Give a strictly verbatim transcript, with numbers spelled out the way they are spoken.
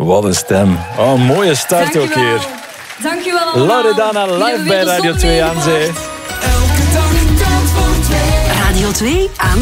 Wat een stem. Oh, een mooie start ook hier. Dankjewel allemaal. Loredana live bij Radio twee aan Zee. Radio twee aan